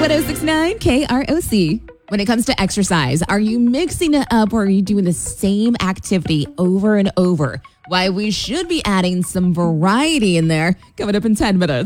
1069 KROC. When it comes to exercise, are you mixing it up or are you doing the same activity over and over? Why, we should be adding some variety in there. Coming up in 10 minutes.